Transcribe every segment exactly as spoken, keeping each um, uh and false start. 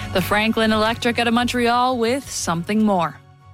The Franklin Electric out of Montreal with Something More.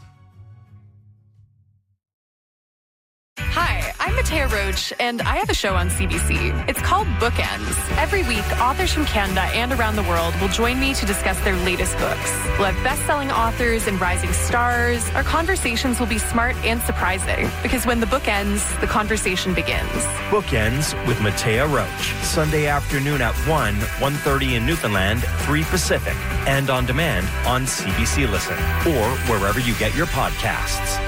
Hi, I'm Matea Roach, and I have a show on C B C. It's called Bookends. Every week, authors from Canada and around the world will join me to discuss their latest books. We'll have best-selling authors and rising stars. Our conversations will be smart and surprising, because when the book ends, the conversation begins. Bookends with Matea Roach. Sunday afternoon at one, one thirty in Newfoundland, three Pacific, and on demand on C B C Listen or wherever you get your podcasts.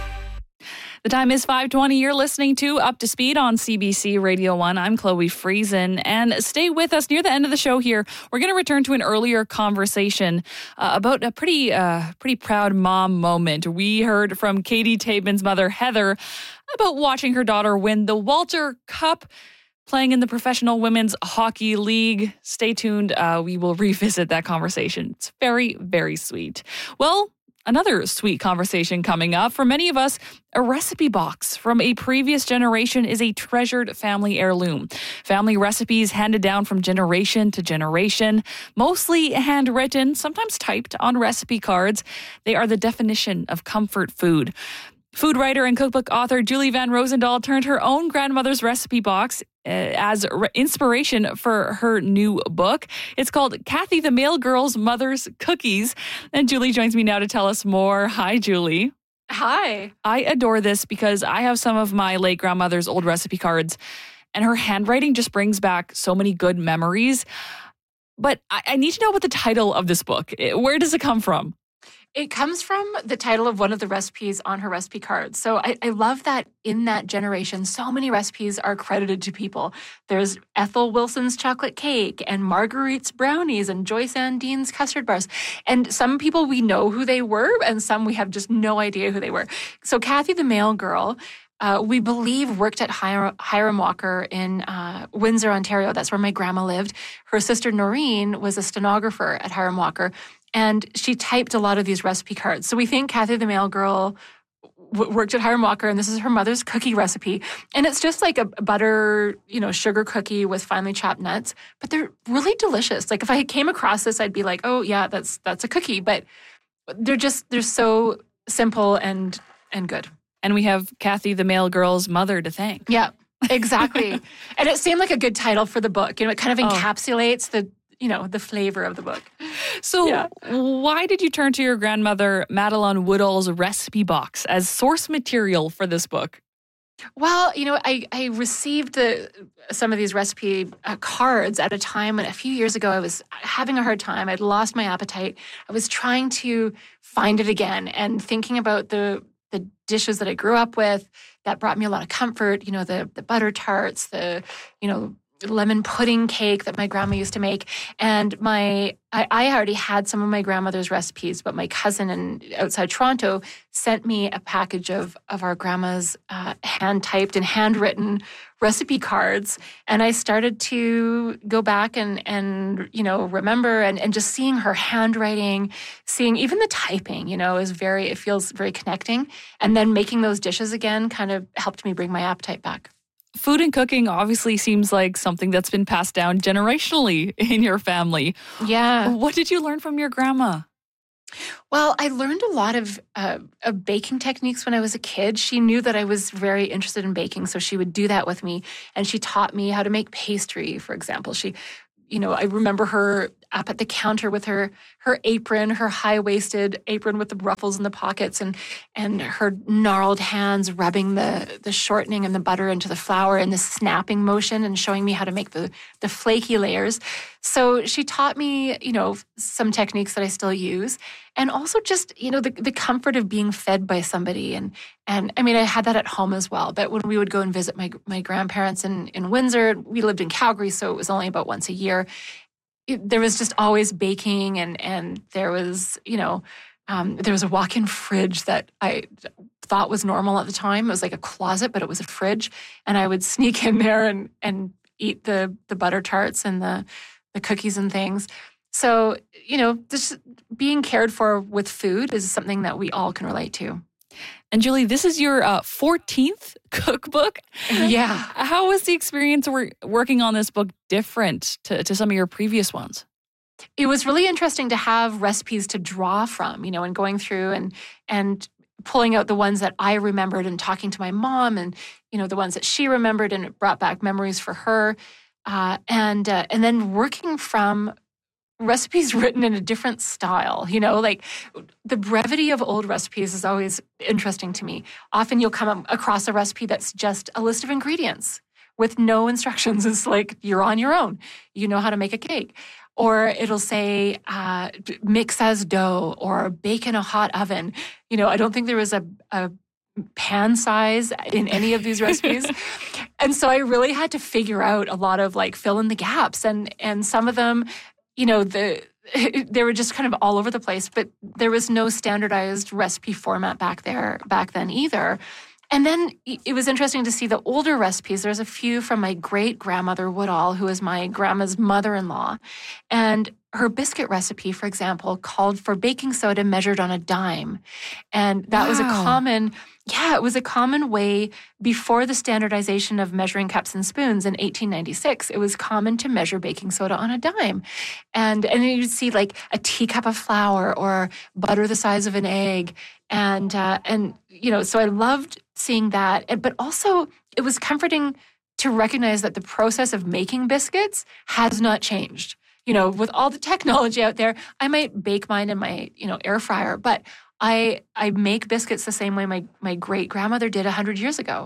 The time is five twenty. You're listening to Up to Speed on C B C Radio one. I'm Chloe Friesen, and stay with us near the end of the show here. We're going to return to an earlier conversation uh, about a pretty uh, pretty proud mom moment. We heard from Katie Tabin's mother, Heather, about watching her daughter win the Walter Cup, playing in the Professional Women's Hockey League. Stay tuned. Uh, we will revisit that conversation. It's very, very sweet. Well, another sweet conversation coming up. For many of us, a recipe box from a previous generation is a treasured family heirloom. Family recipes handed down from generation to generation, mostly handwritten, sometimes typed on recipe cards. They are the definition of comfort food. Food writer and cookbook author Julie Van Rosendaal turned her own grandmother's recipe box uh, as re- inspiration for her new book. It's called Kathy the Mail Girl's Mother's Cookies. And Julie joins me now to tell us more. Hi, Julie. Hi. I adore this because I have some of my late grandmother's old recipe cards, and her handwriting just brings back so many good memories. But I, I need to know what the title of this book. Where does it come from? It comes from the title of one of the recipes on her recipe card. So I, I love that in that generation, so many recipes are credited to people. There's Ethel Wilson's chocolate cake and Marguerite's brownies and Joyce Ann Dean's custard bars. And some people we know who they were, and some we have just no idea who they were. So Kathy the Mail Girl, uh, we believe worked at Hiram, Hiram Walker in uh, Windsor, Ontario. That's where my grandma lived. Her sister Noreen was a stenographer at Hiram Walker. And she typed a lot of these recipe cards. So we think Kathy the Mail Girl w- worked at Hiram Walker, and this is her mother's cookie recipe. And it's just like a butter, you know, sugar cookie with finely chopped nuts. But they're really delicious. Like if I came across this, I'd be like, oh yeah, that's that's a cookie. But they're just they're so simple and and good. And we have Kathy the Mail Girl's mother to thank. Yeah, exactly. And it seemed like a good title for the book. You know, it kind of encapsulates oh. the you know, the flavor of the book. So yeah. Why did you turn to your grandmother, Madeline Woodall's recipe box as source material for this book? Well, you know, I, I received the, some of these recipe uh, cards at a time when a few years ago I was having a hard time. I'd lost my appetite. I was trying to find it again and thinking about the the dishes that I grew up with that brought me a lot of comfort, you know, the the butter tarts, the, you know, lemon pudding cake that my grandma used to make. And my I, I already had some of my grandmother's recipes, but my cousin in outside Toronto sent me a package of, of our grandma's uh, hand-typed and handwritten recipe cards. And I started to go back and, and you know, remember and, and just seeing her handwriting, seeing even the typing, you know, is very, it feels very connecting. And then making those dishes again kind of helped me bring my appetite back. Food and cooking obviously seems like something that's been passed down generationally in your family. Yeah. What did you learn from your grandma? Well, I learned a lot of, uh, of baking techniques when I was a kid. She knew that I was very interested in baking, so she would do that with me. And she taught me how to make pastry, for example. She, you know, I remember her up at the counter with her her apron, her high-waisted apron with the ruffles in the pockets, and and her gnarled hands rubbing the the shortening and the butter into the flour and the snapping motion and showing me how to make the the flaky layers. So she taught me, you know, some techniques that I still use, and also just, you know, the the comfort of being fed by somebody. And and I mean, I had that at home as well. But when we would go and visit my my grandparents in in Windsor, we lived in Calgary, so it was only about once a year. It, there was just always baking, and and there was, you know, um, there was a walk-in fridge that I thought was normal at the time. It was like a closet, but it was a fridge, and I would sneak in there and and eat the the butter tarts and the the cookies and things. So, you know, just being cared for with food is something that we all can relate to. And Julie, this is your uh, fourteenth cookbook. Yeah. How was the experience wor- working on this book different to, to some of your previous ones? it was really interesting to have recipes to draw from, you know, and going through and and pulling out the ones that I remembered and talking to my mom and, you know, the ones that she remembered, and it brought back memories for her. Uh, and uh, and then working from recipes written in a different style, you know, like the brevity of old recipes is always interesting to me. Often you'll come across a recipe that's just a list of ingredients with no instructions. It's like you're on your own. You know how to make a cake. Or it'll say uh, mix as dough or bake in a hot oven. You know, I don't think there was a, a pan size in any of these recipes. And so I really had to figure out a lot of like fill in the gaps. And and some of them, you know, the they were just kind of all over the place. But there was no standardized recipe format back there back then either. And then it was interesting to see the older recipes. There's a few from my great-grandmother Woodall, who was my grandma's mother-in-law. And her biscuit recipe, for example, called for baking soda measured on a dime. And that wow. was a common, yeah, it was a common way before the standardization of measuring cups and spoons in eighteen ninety-six. It was common to measure baking soda on a dime. And, and you'd see like a teacup of flour or butter the size of an egg. And, uh, and you know, so I loved seeing that. But also, it was comforting to recognize that the process of making biscuits has not changed. You know, with all the technology out there, I might bake mine in my, you know, air fryer, but I I make biscuits the same way my, my great-grandmother did one hundred years ago.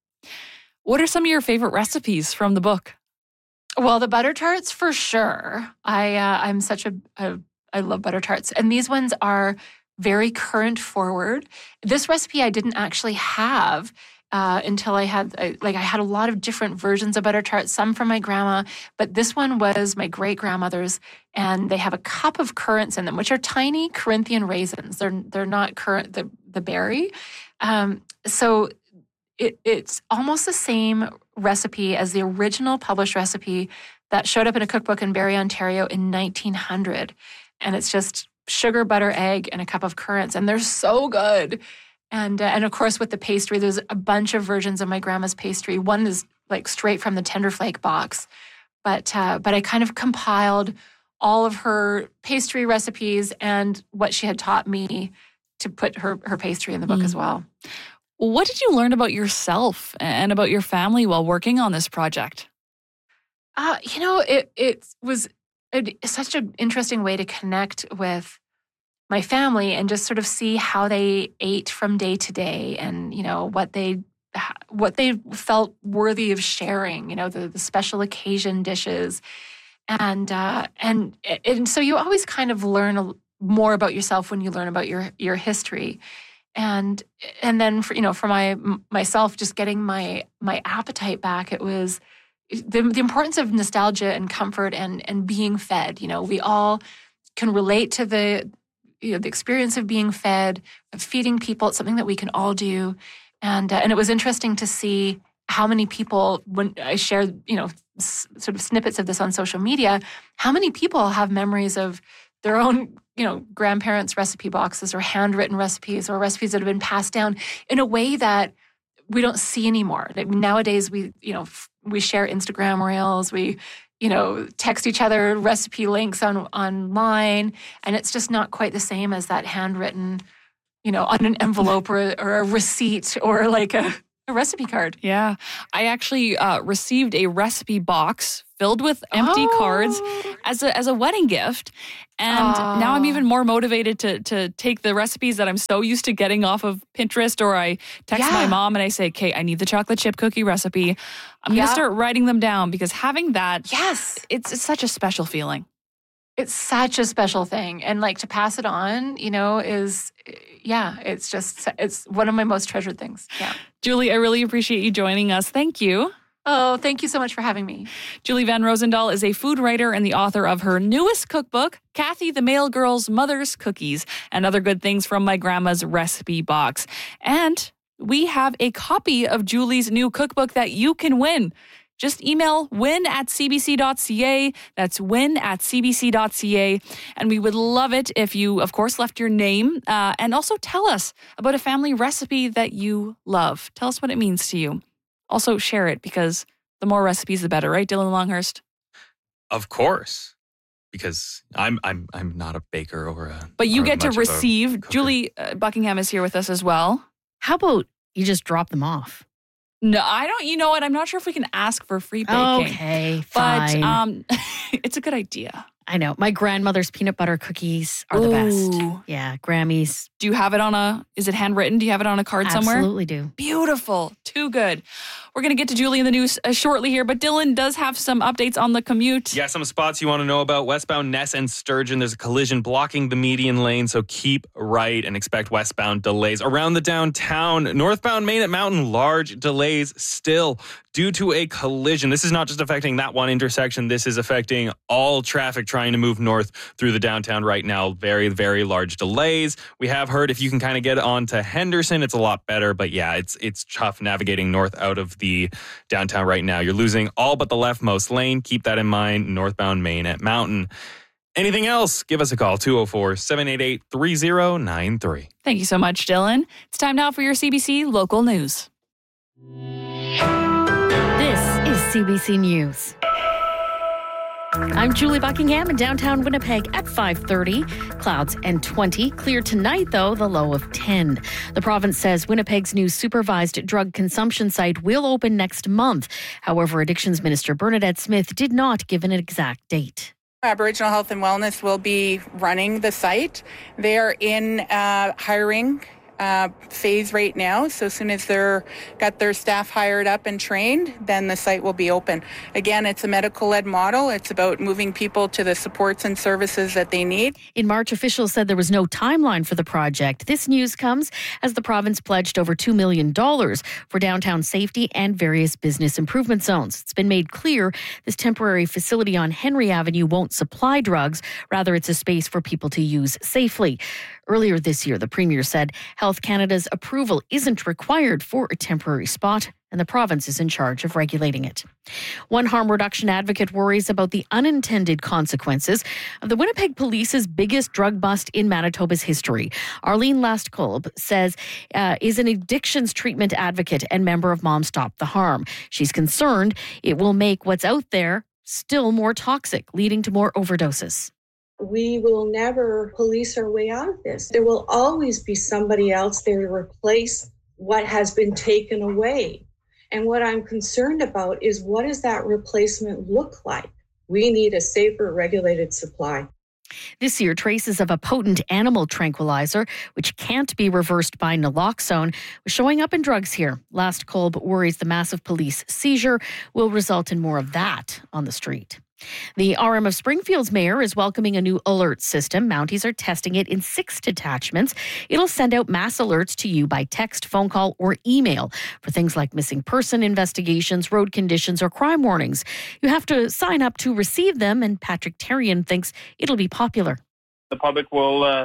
What are some of your favorite recipes from the book? Well, the butter tarts for sure. I uh, I'm such a, a I love butter tarts, and these ones are very current forward. This recipe I didn't actually have uh, until I had I, like I had a lot of different versions of butter tarts, some from my grandma, but this one was my great grandmother's, and they have a cup of currants in them, which are tiny Corinthian raisins. They're they're not currant the the berry, um, so it, it's almost the same recipe as the original published recipe that showed up in a cookbook in Barrie, Ontario in nineteen hundred, and it's just sugar, butter, egg, and a cup of currants, and they're so good. And uh, and of course, with the pastry, there's a bunch of versions of my grandma's pastry. One is like straight from the Tenderflake box, but uh, but I kind of compiled all of her pastry recipes and what she had taught me to put her her pastry in the book mm. as well. What did you learn about yourself and about your family while working on this project? Uh, you know, it it was a, such an interesting way to connect with my family and just sort of see how they ate from day to day, and you know what they what they felt worthy of sharing. You know, the, the special occasion dishes, and uh, and and so you always kind of learn a, more about yourself when you learn about your your history, and and then for, you know for my myself just getting my my appetite back. It was the the importance of nostalgia and comfort and and being fed. You know, we all can relate to the you know, the experience of being fed, of feeding people. It's something that we can all do. And uh, and it was interesting to see how many people, when I shared, you know, s- sort of snippets of this on social media, how many people have memories of their own, you know, grandparents' recipe boxes or handwritten recipes or recipes that have been passed down in a way that we don't see anymore. Like nowadays, we, you know, f- we share Instagram reels, we you know, text each other recipe links on online, and it's just not quite the same as that handwritten, you know, on an envelope or, or a receipt or like a, a recipe card. Yeah. I actually uh, received a recipe box filled with empty oh. cards as a as a wedding gift. And oh. now I'm even more motivated to to take the recipes that I'm so used to getting off of Pinterest, or I text yeah. my mom and I say, "Okay, I need the chocolate chip cookie recipe." I'm yeah. going to start writing them down, because having that, yes, it's, it's such a special feeling. It's such a special thing. And like to pass it on, you know, is, yeah, it's just, it's one of my most treasured things. Yeah. Julie, I really appreciate you joining us. Thank you. Oh, thank you so much for having me. Julie Van Rosendaal is a food writer and the author of her newest cookbook, Kathy the Mail Girl's Mother's Cookies, and Other Good Things from My Grandma's Recipe Box. And we have a copy of Julie's new cookbook that you can win. Just email win at c b c dot c a. That's win at c b c dot c a. And we would love it if you, of course, left your name uh, and also tell us about a family recipe that you love. Tell us what it means to you. Also share it, because the more recipes, the better, right, Dylan Longhurst? Of course. because I'm I'm I'm not a baker or a. But you or get to much of a receive. cooker. Julie uh, Buckingham is here with us as well. How about you just drop them off? No, I don't. You know what? I'm not sure if we can ask for free baking. Okay, But fine. um, it's a good idea. I know. My grandmother's peanut butter cookies are the best. Ooh. Yeah, Grammys. Do you have it on a, is it handwritten? Do you have it on a card somewhere? Absolutely do. Beautiful. Too good. We're going to get to Julie in the news uh, shortly here, but Dylan does have some updates on the commute. Yeah, some spots you want to know about. Westbound Ness and Sturgeon, there's a collision blocking the median lane, so keep right and expect westbound delays. Around the downtown, northbound Main at Mountain, large delays still due to a collision. This is not just affecting that one intersection. This is affecting all traffic trying to move north through the downtown right now. Very, very large delays. We have heard if you can kind of get onto Henderson, it's a lot better. But yeah, it's it's tough navigating north out of the downtown right now. You're losing all but the leftmost lane. Keep that in mind. Northbound Main at Mountain. Anything else? Give us a call, two oh four, seven eight eight, three oh nine three. Thank you so much, Dylan. It's time now for your C B C local news. This is C B C News. I'm Julie Buckingham in downtown Winnipeg at five thirty. Clouds and twenty. Clear tonight, though, the low of ten. The province says Winnipeg's new supervised drug consumption site will open next month. However, Addictions Minister Bernadette Smith did not give an exact date. Aboriginal Health and Wellness will be running the site. They are in uh, hiring uh, phase right now. So as soon as they're got their staff hired up and trained, then the site will be open. Again, it's a medical-led model. It's about moving people to the supports and services that they need. In March, officials said there was no timeline for the project. This news comes as the province pledged over two million dollars for downtown safety and various business improvement zones. It's been made clear this temporary facility on Henry Avenue won't supply drugs. Rather, it's a space for people to use safely. Earlier this year, the Premier said Health Canada's approval isn't required for a temporary spot, and the province is in charge of regulating it. One harm reduction advocate worries about the unintended consequences of the Winnipeg Police's biggest drug bust in Manitoba's history. Arlene Lastkolb says uh, is an addictions treatment advocate and member of Mom Stop the Harm. She's concerned it will make what's out there still more toxic, leading to more overdoses. We will never police our way out of this. There will always be somebody else there to replace what has been taken away. And what I'm concerned about is, what does that replacement look like? We need a safer, regulated supply. This year, traces of a potent animal tranquilizer, which can't be reversed by naloxone, was showing up in drugs here. Lastkolb worries the massive police seizure will result in more of that on the street. The R M of Springfield's mayor is welcoming a new alert system. Mounties are testing it in six detachments. It'll send out mass alerts to you by text, phone call, or email for things like missing person investigations, road conditions, or crime warnings. You have to sign up to receive them, and Patrick Terrian thinks it'll be popular. The public will, uh, uh,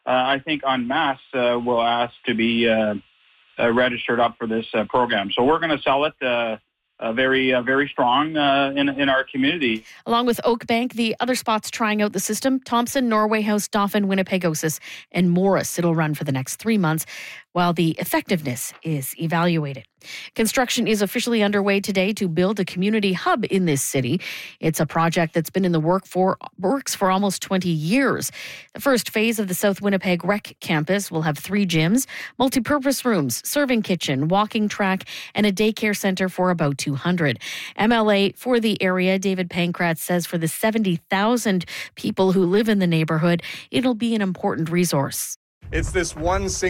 I think, en masse, uh, will ask to be uh, uh, registered up for this uh, program. So we're going to sell it uh, Uh, very, uh, very strong uh, in in our community. Along with Oakbank, the other spots trying out the system, Thompson, Norway House, Dauphin, Winnipegosis, and Morris. It'll run for the next three months while the effectiveness is evaluated. Construction is officially underway today to build a community hub in this city. It's a project that's been in the work for, works for almost twenty years. The first phase of the South Winnipeg Rec Campus will have three gyms, multi-purpose rooms, serving kitchen, walking track, and a daycare center for about two hundred. M L A for the area, David Pankratz, says for the seventy thousand people who live in the neighborhood, it'll be an important resource. It's this one single